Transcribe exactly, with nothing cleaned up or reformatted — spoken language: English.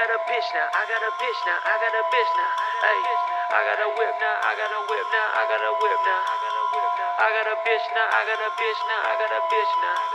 got a bitch now, I got a bitch now, I got a bitch now. Hey, I got a whip now, I got a whip now, I got a whip now. I got a bitch now, I got a bitch now, I got a bitch now.